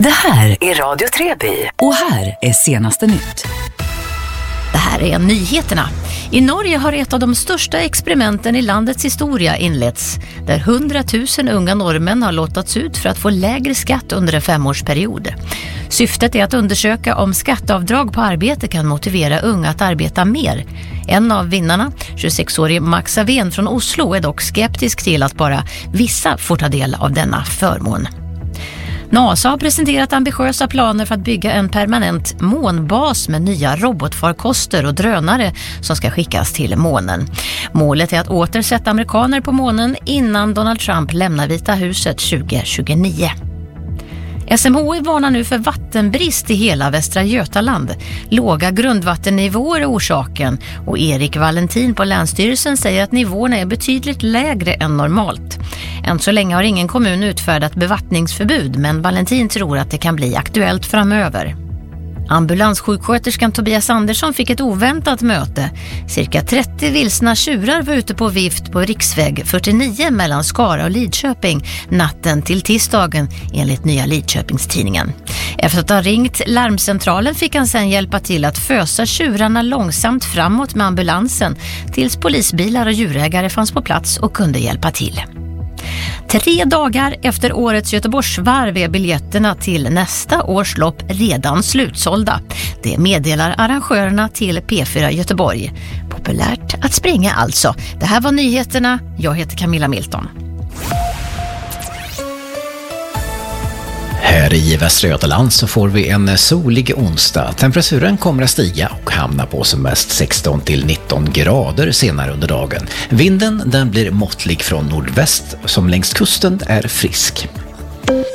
Det här är Radio Treby och här är senaste nytt. Det här är nyheterna. I Norge har ett av de största experimenten i landets historia inletts, där 100 000 unga norrmän har lottats ut för att få lägre skatt under en 5-årsperiod. Syftet är att undersöka om skatteavdrag på arbete kan motivera unga att arbeta mer. En av vinnarna, 26-årig Max Aven från Oslo, är dock skeptisk till att bara vissa får ta del av denna förmån. NASA har presenterat ambitiösa planer för att bygga en permanent månbas med nya robotfarkoster och drönare som ska skickas till månen. Målet är att återsätta amerikaner på månen innan Donald Trump lämnar Vita huset 2029. SMHI varnar nu för vattenbrist i hela Västra Götaland. Låga grundvattennivåer är orsaken och Erik Valentin på Länsstyrelsen säger att nivåerna är betydligt lägre än normalt. Än så länge har ingen kommun utfärdat bevattningsförbud, men Valentin tror att det kan bli aktuellt framöver. Ambulanssjuksköterskan Tobias Andersson fick ett oväntat möte. Cirka 30 vilsna tjurar var ute på vift på riksväg 49 mellan Skara och Lidköping natten till tisdagen, enligt Nya Lidköpingstidningen. Efter att ha ringt larmcentralen fick han sedan hjälpa till att fösa tjurarna långsamt framåt med ambulansen tills polisbilar och djurägare fanns på plats och kunde hjälpa till. 3 dagar efter årets Göteborgsvarv är biljetterna till nästa års lopp redan slutsålda. Det meddelar arrangörerna till P4 Göteborg. Populärt att springa alltså. Det här var nyheterna. Jag heter Camilla Milton. Här i Västra Götaland så får vi en solig onsdag. Temperaturen kommer att stiga och hamna på som mest 16 till 19 grader senare under dagen. Vinden den blir måttlig från nordväst som längs kusten är frisk.